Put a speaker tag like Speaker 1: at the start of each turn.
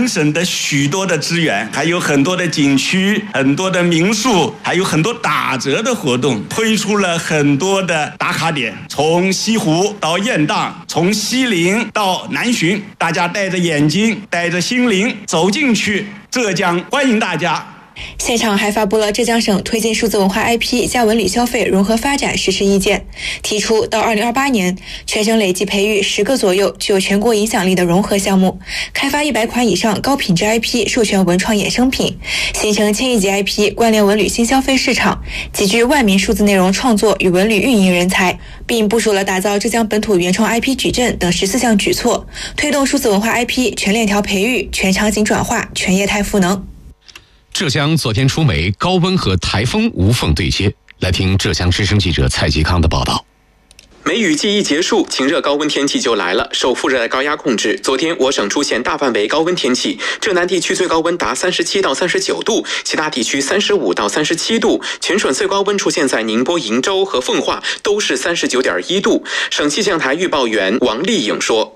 Speaker 1: 全省的许多的资源，还有很多的景区、很多的民宿，还有很多打折的活动，推出了很多的打卡点，从西湖到雁荡，从西陵到南浔，大家带着眼睛，带着心灵走进去浙江，欢迎大家。
Speaker 2: 现场还发布了浙江省推进数字文化 IP 加文旅消费融合发展实施意见，提出到2028年，全省累计培育10个左右具有全国影响力的融合项目，开发100款以上高品质 IP 授权文创衍生品，形成1000亿级 IP 关联文旅新消费市场，集聚万名数字内容创作与文旅运营人才，并部署了打造浙江本土原创 IP 矩阵等14项举措，推动数字文化 IP 全链条培育、全场景转化、全业态赋能。
Speaker 3: 浙江昨天出梅，高温和台风无缝对接。来听浙江之声记者蔡吉康的报道。
Speaker 4: 梅雨季一结束，晴热高温天气就来了。受副热带高压控制，昨天我省出现大范围高温天气，浙南地区最高温达37到39度，其他地区35到37度。全省最高温出现在宁波、鄞州和奉化，都是39.1度。省气象台预报员王丽颖说：“